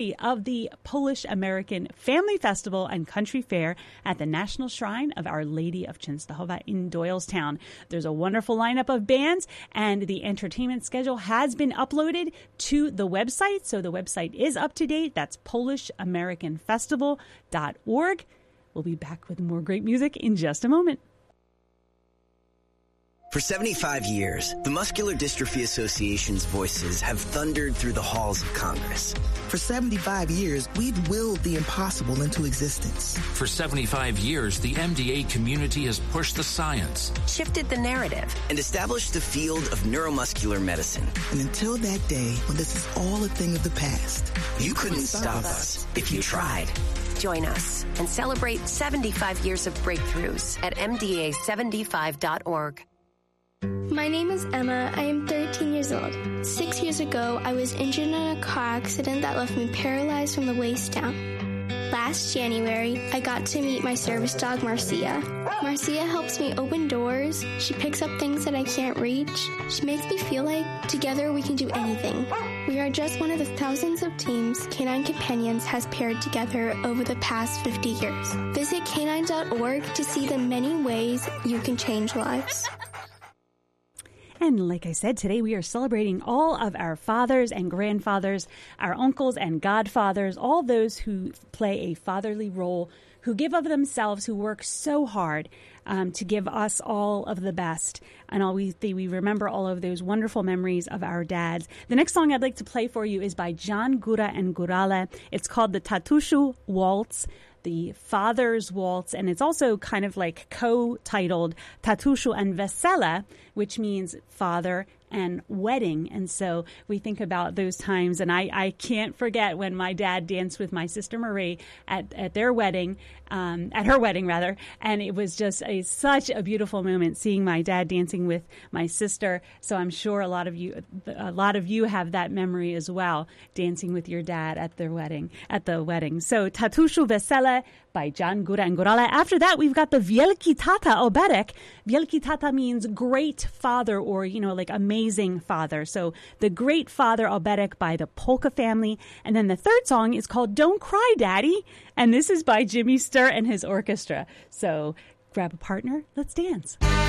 of the Polish American Family Festival and Country Fair at the National Shrine of Our Lady of Częstochowa in Doylestown. There's a wonderful lineup of bands, and the entertainment schedule has been uploaded to the website. So the website is up to date. That's PolishAmericanFestival.org. We'll be back with more great music in just a moment. For 75 years, the Muscular Dystrophy Association's voices have thundered through the halls of Congress. For 75 years, we've willed the impossible into existence. For 75 years, the MDA community has pushed the science, shifted the narrative, and established the field of neuromuscular medicine. And until that day when this is all a thing of the past, you couldn't stop us if you tried. Join us and celebrate 75 years of breakthroughs at MDA75.org. My name is Emma. I am 13 years old. 6 years ago, I was injured in a car accident that left me paralyzed from the waist down. Last January, I got to meet my service dog, Marcia. Marcia helps me open doors. She picks up things that I can't reach. She makes me feel like together we can do anything. We are just one of the thousands of teams Canine Companions has paired together over the past 50 years. Visit canine.org to see the many ways you can change lives. And like I said, today we are celebrating all of our fathers and grandfathers, our uncles and godfathers, all those who play a fatherly role, who give of themselves, who work so hard to give us all of the best. And we remember all of those wonderful memories of our dads. The next song I'd like to play for you is by John Gura and Gurale. It's called the Tatushu Waltz, the Father's Waltz, and it's also kind of like co-titled Tatushu and Vesela, which means father and wedding. And so we think about those times, and I can't forget when my dad danced with my sister Marie at their wedding, at her wedding rather, and it was just such a beautiful moment seeing my dad dancing with my sister. So I'm sure a lot of you have that memory as well, dancing with your dad at the wedding. So Tatushu Vesela by John Gura and Gurale. After that, we've got the Wielki Tata Oberek. Wielki Tata means great father, or, like amazing father. So the Great Father Oberek by the Polka Family. And then the third song is called Don't Cry, Daddy. And this is by Jimmy Sturr and his orchestra. So grab a partner. Let's dance.